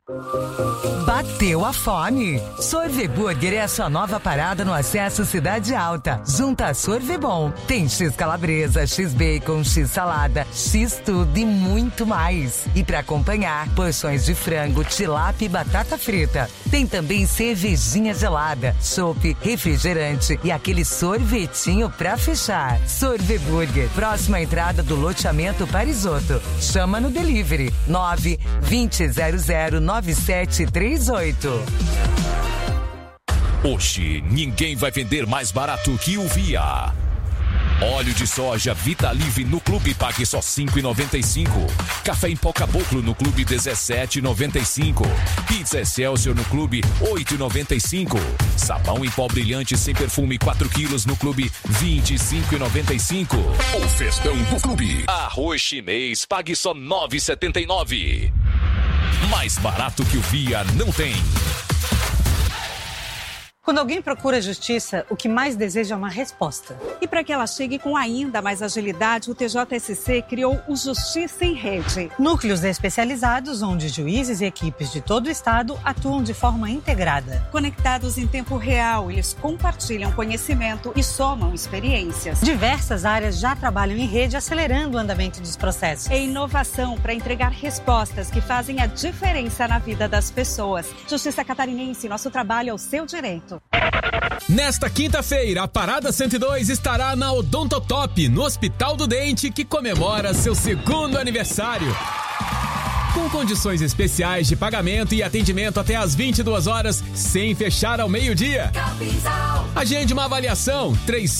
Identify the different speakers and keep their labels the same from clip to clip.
Speaker 1: Bateu a fome? Sorve Burger é a sua nova parada no acesso Cidade Alta, junto a Sorve Bom. Tem X calabresa, X bacon, X salada, X tudo e muito mais. E para acompanhar, porções de frango, tilápia e batata frita. Tem também cervejinha gelada, chopp, refrigerante e aquele sorvetinho pra fechar. Sorve Burger, próxima entrada do loteamento Parisotto. Chama no delivery 920009738.
Speaker 2: Hoje, ninguém vai vender mais barato que o Via. Óleo de soja Vitalive no Clube pague só R$ 5,95. Café em pó Caboclo no Clube R$ 17,95. Pizza Excelsior no Clube R$ 8,95. Sabão em pó brilhante sem perfume 4 quilos no Clube R$ 25,95. O festão do Clube. Arroz chinês pague só R$ 9,79. Mais barato que o Via não tem.
Speaker 3: Quando alguém procura justiça, o que mais deseja é uma resposta.
Speaker 4: E para que ela chegue com ainda mais agilidade, o TJSC criou o Justiça em Rede.
Speaker 3: Núcleos especializados onde juízes e equipes de todo o estado atuam de forma integrada.
Speaker 4: Conectados em tempo real, eles compartilham conhecimento e somam experiências.
Speaker 3: Diversas áreas já trabalham em rede, acelerando o andamento dos processos.
Speaker 4: É inovação para entregar respostas que fazem a diferença na vida das pessoas. Justiça Catarinense, nosso trabalho é o seu direito.
Speaker 5: Nesta quinta-feira, a Parada 102 estará na Odontotop, no Hospital do Dente, que comemora seu 2º aniversário. Com condições especiais de pagamento e atendimento até às 22 horas, sem fechar ao meio-dia. Agende uma avaliação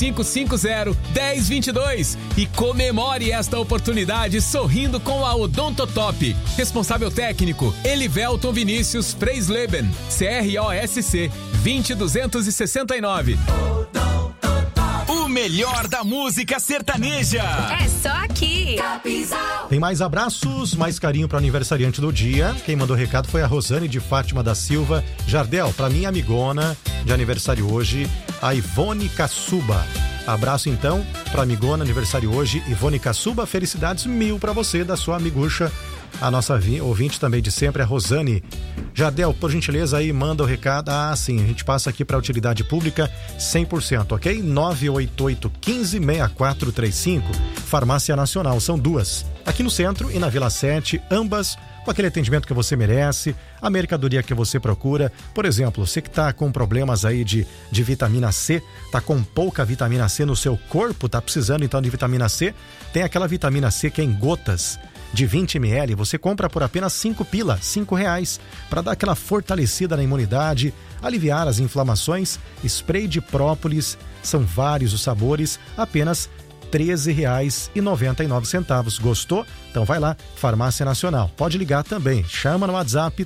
Speaker 5: 3550-1022 e comemore esta oportunidade sorrindo com a Odontotop. Responsável técnico, Elivelton Vinícius Freisleben, CROSC 20269.
Speaker 6: O melhor da música sertaneja.
Speaker 7: É só aqui.
Speaker 8: Capinzal. Tem mais abraços, mais carinho para o aniversariante do dia. Quem mandou recado foi a Rosane de Fátima da Silva Jardel. Para minha amigona de aniversário hoje, a Ivone Caçuba. Abraço então para amigona, aniversário hoje, Ivone Caçuba. Felicidades 1000 para você, da sua amigucha. A nossa ouvinte também de sempre, a Rosane. Jardel, por gentileza aí, manda o recado. Ah, sim, a gente passa aqui para utilidade pública 100%, ok? 988-156435. Farmácia Nacional, são duas. Aqui no centro e na Vila 7, ambas com aquele atendimento que você merece, a mercadoria que você procura. Por exemplo, você que está com problemas aí de vitamina C, está com pouca vitamina C no seu corpo, está precisando então de vitamina C, tem aquela vitamina C que é em gotas, de 20 ml, você compra por apenas 5 pila, R$5, para dar aquela fortalecida na imunidade, aliviar as inflamações. Spray de própolis, são vários os sabores, apenas R$13,99. Gostou? Então vai lá, Farmácia Nacional. Pode ligar também, chama no WhatsApp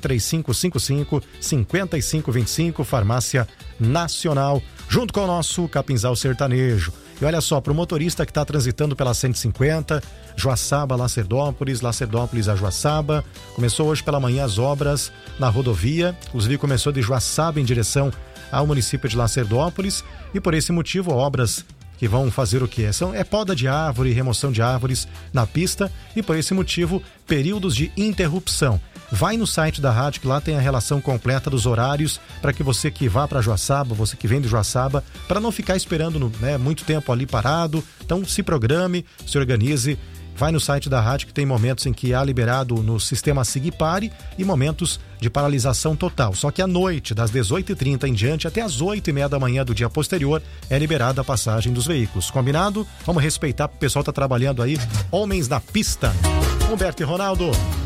Speaker 8: 3555-5525, Farmácia Nacional, junto com o nosso Capinzal Sertanejo. E olha só, para o motorista que está transitando pela 150, Joaçaba, Lacerdópolis a Joaçaba, começou hoje pela manhã as obras na rodovia, inclusive começou de Joaçaba em direção ao município de Lacerdópolis, e por esse motivo obras que vão fazer o quê? É poda de árvore, remoção de árvores na pista, e por esse motivo, períodos de interrupção. Vai no site da rádio que lá tem a relação completa dos horários para que você que vá para Joaçaba, você que vem de Joaçaba, para não ficar esperando muito tempo ali parado. Então se programe, se organize, vai no site da rádio que tem momentos em que há liberado no sistema Siga e Pare e momentos de paralisação total. Só que à noite, das 18h30 em diante até as 8h30 da manhã do dia posterior, é liberada a passagem dos veículos. Combinado? Vamos respeitar, porque o pessoal está trabalhando aí. Homens na pista. Humberto e Ronaldo.